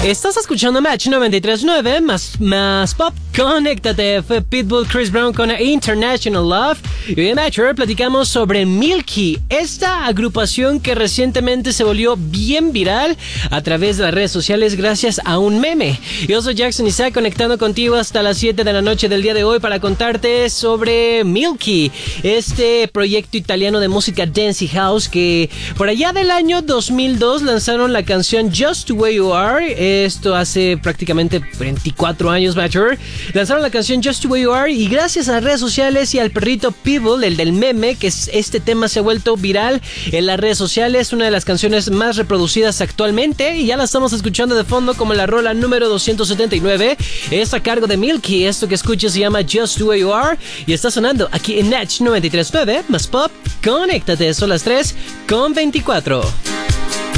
Estás escuchando Match 93.9 más pop. Conéctate. Fue Pitbull, Chris Brown con International Love. Y hoy en Matcher platicamos sobre Milky, esta agrupación que recientemente se volvió bien viral a través de las redes sociales gracias a un meme. Yo soy Jackson Isaac, conectando contigo hasta las 7 de la noche del día de hoy para contarte sobre Milky, este proyecto italiano de música dance y house que por allá del año 2002 lanzaron la canción Just the Way You Are. Esto hace prácticamente 24 años, Matcher. Lanzaron la canción Just the Way You Are y gracias a las redes sociales y al perrito Pitbull, el del meme, que este tema se ha vuelto viral en las redes sociales, una de las canciones más reproducidas actualmente, y ya la estamos escuchando de fondo como la rola número 279. Es a cargo de Milky. Esto que escuchas se llama Just the Way You Are y está sonando aquí en Match 93.9 más pop. Conéctate, son las 3:24.